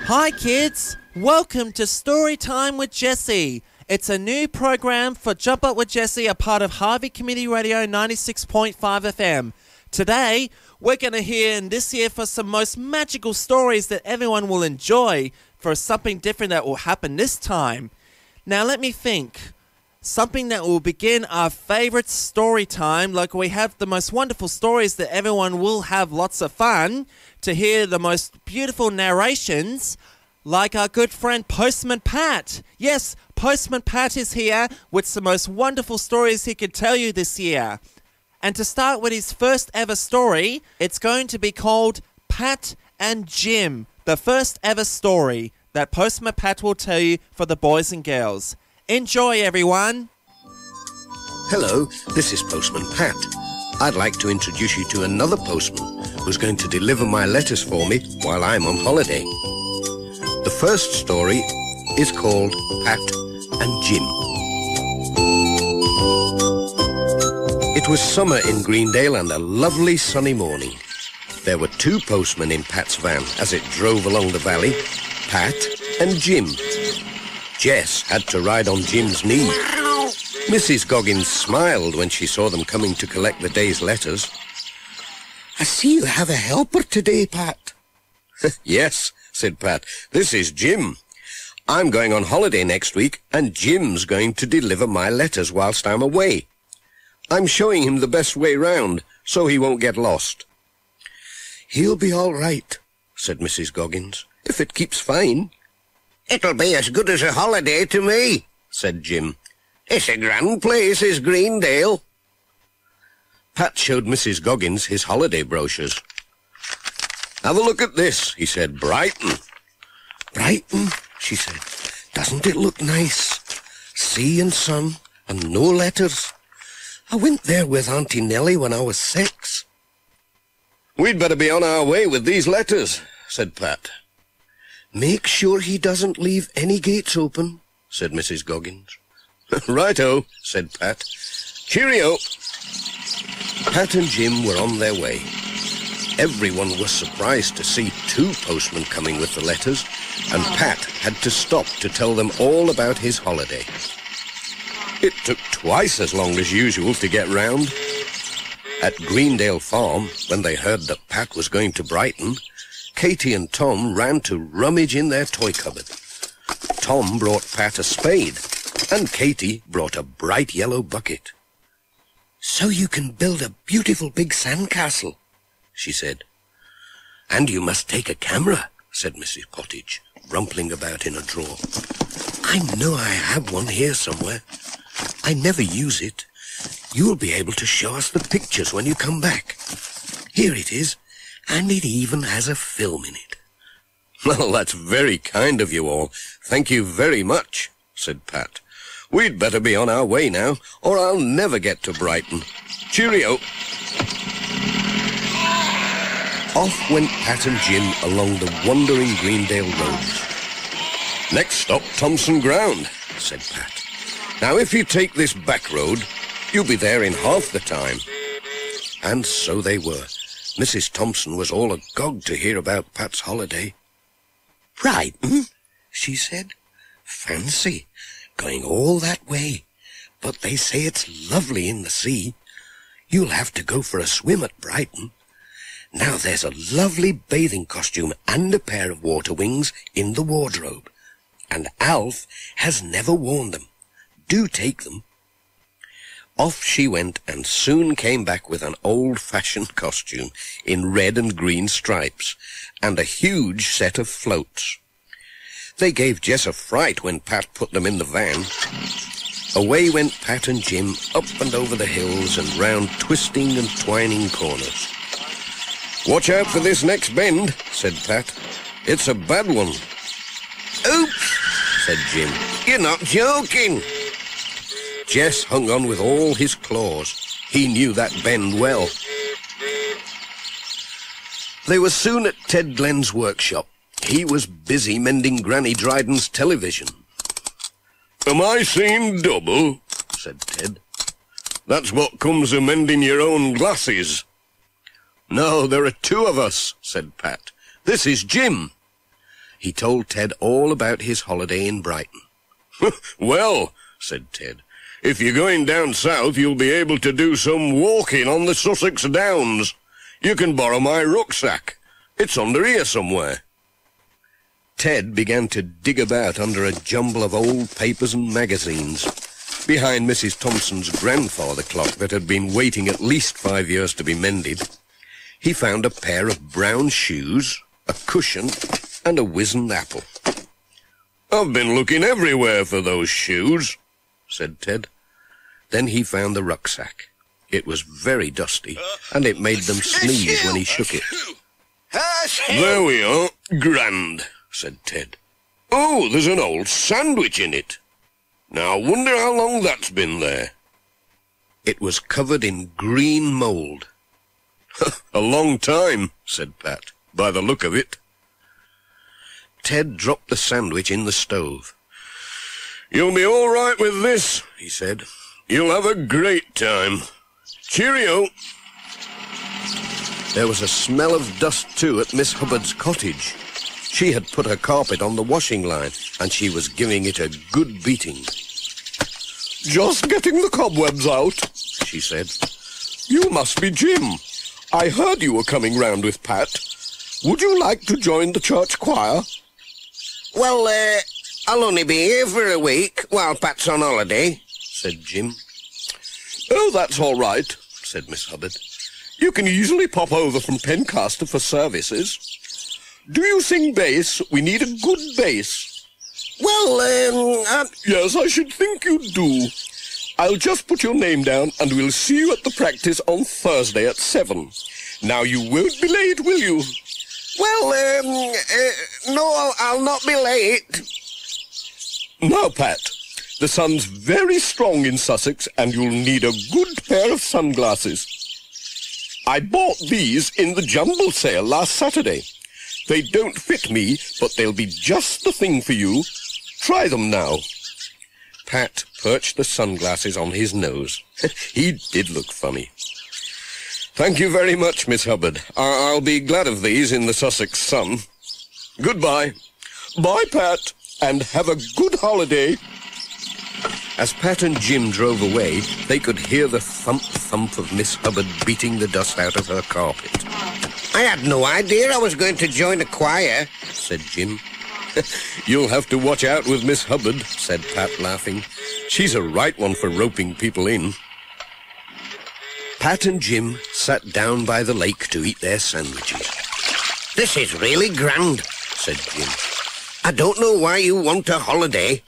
Hi kids, welcome to Story Time with Jesse. It's a new program for Jump Up with Jesse, a part of Harvey Community Radio 96.5 FM. Today, we're going to hear in this year for some most magical stories that everyone will enjoy, for something different that will happen this time. Now let me think. Something that will begin our favourite story time, like we have the most wonderful stories that everyone will have lots of fun to hear the most beautiful narrations, like our good friend Postman Pat. Yes, Postman Pat is here with some most wonderful stories he could tell you this year. And to start with his first ever story, it's going to be called Pat and Jim, the first ever story that Postman Pat will tell you for the boys and girls. Enjoy, everyone. Hello, this is Postman Pat. I'd like to introduce you to another postman who's going to deliver my letters for me while I'm on holiday. The first story is called Pat and Jim. It was summer in Greendale and a lovely sunny morning. There were two postmen in Pat's van as it drove along the valley, Pat and Jim. Jess had to ride on Jim's knee. Mrs. Goggins smiled when she saw them coming to collect the day's letters. I see you have a helper today, Pat. Yes, said Pat. This is Jim. I'm going on holiday next week, and Jim's going to deliver my letters whilst I'm away. I'm showing him the best way round, so he won't get lost. He'll be all right, said Mrs. Goggins, if it keeps fine. It'll be as good as a holiday to me, said Jim. It's a grand place, is Greendale. Pat showed Mrs. Goggins his holiday brochures. Have a look at this, he said. Brighton. Brighton, she said. Doesn't it look nice? Sea and sun and no letters. I went there with Auntie Nellie when I was 6. We'd better be on our way with these letters, said Pat. Make sure he doesn't leave any gates open, said Mrs. Goggins. Righto, said Pat. Cheerio. Pat and Jim were on their way. Everyone was surprised to see two postmen coming with the letters, and Pat had to stop to tell them all about his holiday. It took twice as long as usual to get round. At Greendale Farm, when they heard that Pat was going to Brighton, Katie and Tom ran to rummage in their toy cupboard. Tom brought Pat a spade, and Katie brought a bright yellow bucket. So you can build a beautiful big sandcastle, she said. And you must take a camera, said Mrs. Pottage, rumpling about in a drawer. I know I have one here somewhere. I never use it. You'll be able to show us the pictures when you come back. Here it is. And it even has a film in it. Well, that's very kind of you all. Thank you very much, said Pat. We'd better be on our way now, or I'll never get to Brighton. Cheerio. Off went Pat and Jim along the wandering Greendale road. Next stop, Thompson Ground, said Pat. Now, if you take this back road, you'll be there in half the time. And so they were. Mrs. Thompson was all agog to hear about Pat's holiday. Brighton, she said. Fancy, going all that way. But they say it's lovely in the sea. You'll have to go for a swim at Brighton. Now there's a lovely bathing costume and a pair of water wings in the wardrobe. And Alf has never worn them. Do take them. Off she went and soon came back with an old-fashioned costume in red and green stripes and a huge set of floats. They gave Jess a fright when Pat put them in the van. Away went Pat and Jim up and over the hills and round twisting and twining corners. Watch out for this next bend, said Pat. It's a bad one. Oops, said Jim. You're not joking. Jess hung on with all his claws. He knew that bend well. They were soon at Ted Glenn's workshop. He was busy mending Granny Dryden's television. Am I seeing double? said Ted. That's what comes of mending your own glasses. No, there are two of us, said Pat. This is Jim. He told Ted all about his holiday in Brighton. "Well," said Ted, "if you're going down south, you'll be able to do some walking on the Sussex Downs. You can borrow my rucksack. It's under here somewhere." Ted began to dig about under a jumble of old papers and magazines. Behind Mrs. Thompson's grandfather clock that had been waiting at least 5 years to be mended, he found a pair of brown shoes, a cushion, and a wizened apple. "I've been looking everywhere for those shoes," said Ted. Then he found the rucksack. It was very dusty, and it made them sneeze when he shook it. "There we are. Grand," said Ted. "Oh, there's an old sandwich in it. Now, I wonder how long that's been there." It was covered in green mould. "A long time," said Pat, "by the look of it." Ted dropped the sandwich in the stove. "You'll be all right with this," he said. "You'll have a great time. Cheerio." There was a smell of dust, too, at Miss Hubbard's cottage. She had put her carpet on the washing line, and she was giving it a good beating. "Just getting the cobwebs out," she said. "You must be Jim. I heard you were coming round with Pat. Would you like to join the church choir?" Well, I'll only be here for a week while Pat's on holiday," said Jim. "Oh, that's all right," said Miss Hubbard. "You can easily pop over from Pencaster for services. Do you sing bass? We need a good bass." Well, "Yes, I should think you do. I'll just put your name down and we'll see you at the practice on Thursday at 7. Now, you won't be late, will you?" Well, no, I'll not be late. "Now, Pat, the sun's very strong in Sussex and you'll need a good pair of sunglasses. I bought these in the jumble sale last Saturday. They don't fit me, but they'll be just the thing for you. Try them now." Pat perched the sunglasses on his nose. He did look funny. "Thank you very much, Miss Hubbard. I'll be glad of these in the Sussex sun. Goodbye." "Bye, Pat, and have a good holiday." As Pat and Jim drove away, they could hear the thump-thump of Miss Hubbard beating the dust out of her carpet. "I had no idea I was going to join a choir," said Jim. "You'll have to watch out with Miss Hubbard," said Pat, laughing. "She's a right one for roping people in." Pat and Jim sat down by the lake to eat their sandwiches. "This is really grand," said Jim. "I don't know why you want a holiday."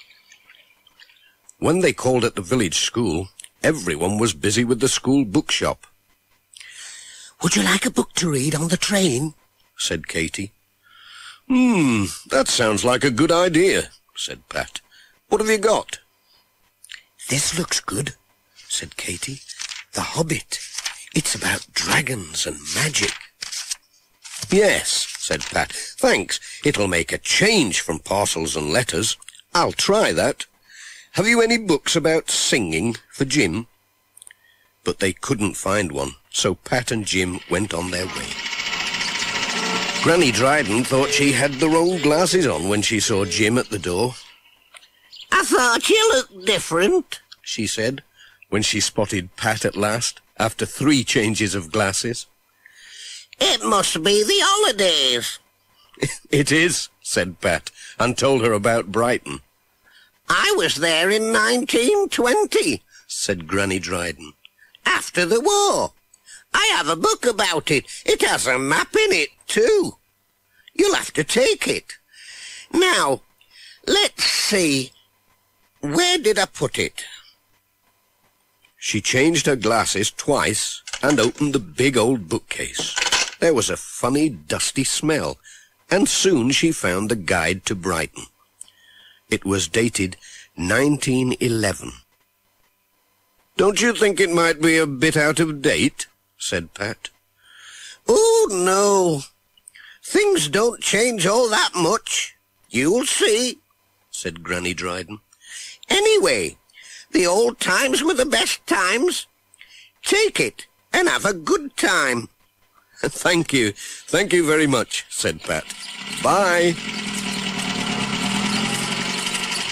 When they called at the village school, everyone was busy with the school bookshop. "Would you like a book to read on the train?" said Katie. That sounds like a good idea," said Pat. "What have you got?" "This looks good," said Katie. "The Hobbit. It's about dragons and magic." "Yes," said Pat. "Thanks. It'll make a change from parcels and letters. I'll try that. Have you any books about singing for Jim?" But they couldn't find one, so Pat and Jim went on their way. Granny Dryden thought she had the wrong glasses on when she saw Jim at the door. "I thought you looked different," she said, when she spotted Pat at last, after 3 changes of glasses. "It must be the holidays." "It is," said Pat, and told her about Brighton. "I was there in 1920, said Granny Dryden. "After the war. I have a book about it. It has a map in it, too. You'll have to take it. Now, let's see. Where did I put it?" She changed her glasses twice and opened the big old bookcase. There was a funny, dusty smell, and soon she found the guide to Brighton. It was dated 1911. "Don't you think it might be a bit out of date?" said Pat. "Oh, no. Things don't change all that much. You'll see," said Granny Dryden. "Anyway, the old times were the best times. Take it and have a good time." Thank you very much," said Pat. "Bye."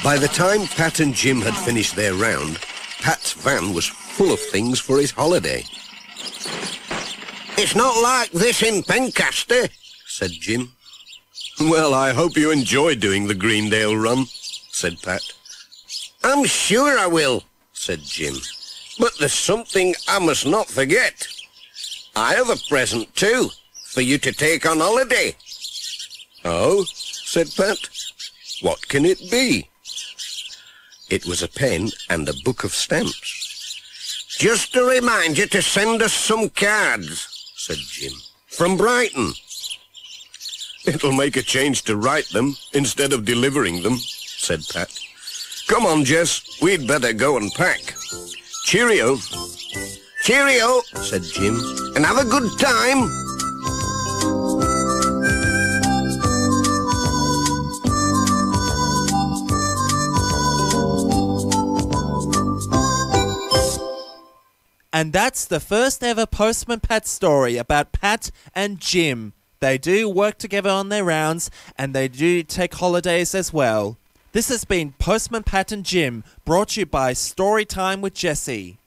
By the time Pat and Jim had finished their round, Pat's van was full of things for his holiday. It's not like this in Pencaster, said Jim. Well, I hope you enjoy doing the Greendale run, said Pat. I'm sure I will, said Jim. but there's something I must not forget. I have a present too, for you to take on holiday. Oh, said Pat. What can it be? It was a pen and a book of stamps. Just to remind you to send us some cards, said Jim. from Brighton. It'll make a change to write them instead of delivering them, said Pat. Come on, Jess, we'd better go and pack. Cheerio. Cheerio, said Jim. and have a good time. And that's the first ever Postman Pat story about Pat and Jim. They do work together on their rounds, and they do take holidays as well. This has been Postman Pat and Jim, brought to you by Storytime with Jesse.